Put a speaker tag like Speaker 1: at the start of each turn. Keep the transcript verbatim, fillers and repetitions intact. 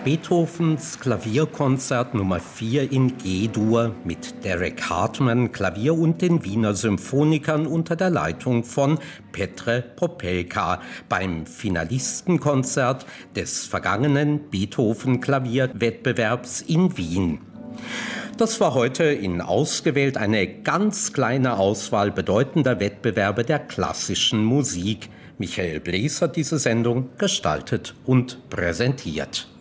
Speaker 1: Beethovens Klavierkonzert Nummer vier in G-Dur mit Derek Hartmann Klavier und den Wiener Symphonikern unter der Leitung von Petr Popelka beim Finalistenkonzert des vergangenen Beethoven-Klavierwettbewerbs in Wien. Das war heute in ausgewählt eine ganz kleine Auswahl bedeutender Wettbewerbe der klassischen Musik. Michael Blees hat diese Sendung gestaltet und präsentiert.